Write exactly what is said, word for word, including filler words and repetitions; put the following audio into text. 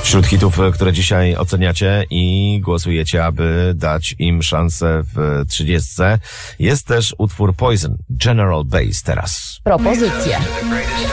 Wśród hitów, które dzisiaj oceniacie i głosujecie, aby dać im szansę w trzydziestce, jest też utwór Poison, General Bass teraz. Propozycje.